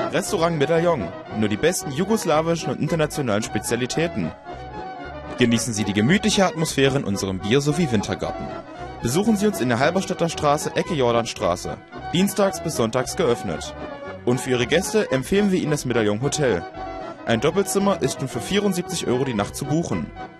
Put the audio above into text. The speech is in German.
Restaurant Medaillon. Nur die besten jugoslawischen und internationalen Spezialitäten. Genießen Sie die gemütliche Atmosphäre in unserem Bier- sowie Wintergarten. Besuchen Sie uns in der Halberstädter Straße, Ecke Jordanstraße. Dienstags bis sonntags geöffnet. Und für Ihre Gäste empfehlen wir Ihnen das Medaillon Hotel. Ein Doppelzimmer ist nun für 74 € die Nacht zu buchen.